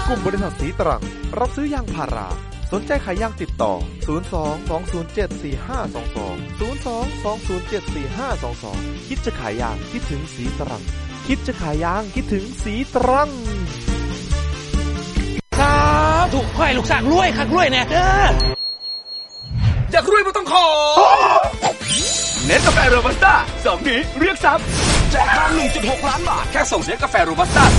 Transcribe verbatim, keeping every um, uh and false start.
กลุ่มบริษัทสีตรังรับซื้อยางพาราสนใจขายยางติดต่อศูนย์ สอง สอง ศูนย์ เจ็ด สี่ ห้า สอง สอง ศูนย์ สอง สอง ศูนย์ เจ็ด สี่ ห้า สอง สองคิดจะขายยางคิดถึงสีตรังคิดจะขายยางคิดถึงสีตรังสาธุขอให้ลูกสร้างรวยคักรวยแน่เด้ออยากรวยไม่ต้องขอเนสกาแฟโรบัสต้าสองนี้เรียกทรัพย์แจกทาง หนึ่งจุดหก ล้านบาทแค่ส่งเสียกาแฟโรบัสต้า